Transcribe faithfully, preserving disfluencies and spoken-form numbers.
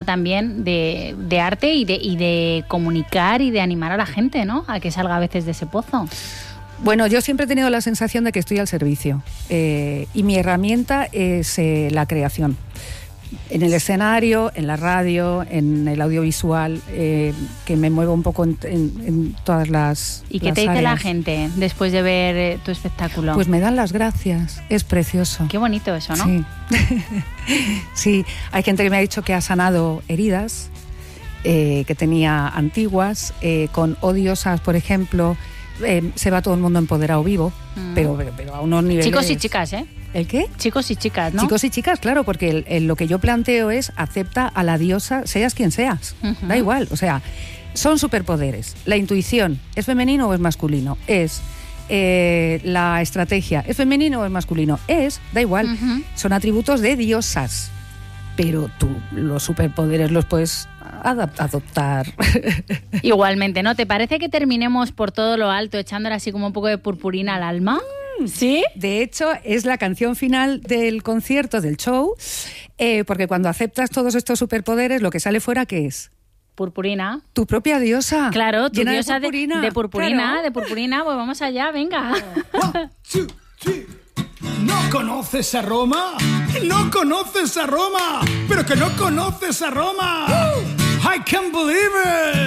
también de, de arte y de, y de comunicar y de animar a la gente, ¿no? A que salga a veces de ese pozo. Bueno, yo siempre he tenido la sensación de que estoy al servicio eh, y mi herramienta es eh, la creación. En el escenario, en la radio, en el audiovisual, eh, que me muevo un poco en, en, en todas las ¿Y qué las te dice áreas. la gente después de ver eh, tu espectáculo? Pues me dan las gracias, es precioso. Qué bonito eso, ¿no? Sí. Sí, hay gente que me ha dicho que ha sanado heridas eh, que tenía antiguas, eh, con odiosas, por ejemplo, eh, se va todo el mundo empoderado vivo, mm. pero, pero, pero a unos niveles... Chicos y chicas, ¿eh? ¿El qué? Chicos y chicas, ¿no? Chicos y chicas, claro, porque el, el, lo que yo planteo es acepta a la diosa, seas quien seas, uh-huh. da igual, o sea, son superpoderes. La intuición, ¿es femenino o es masculino? Es eh, la estrategia, ¿es femenino o es masculino? Es, da igual, uh-huh. son atributos de diosas, pero tú los superpoderes los puedes adapt- adoptar. Igualmente, ¿no? ¿Te parece que terminemos por todo lo alto echándole así como un poco de purpurina al alma? ¿Sí? De hecho, es la canción final del concierto, del show, eh, porque cuando aceptas todos estos superpoderes, lo que sale fuera, ¿qué es? Purpurina. Tu propia diosa. Claro, tu llena diosa de purpurina. De, de purpurina, claro. de purpurina, pues vamos allá, venga. One, two, three. ¿No conoces a Roma? ¿No conoces a Roma? ¿Pero que no conoces a Roma? I can't believe it.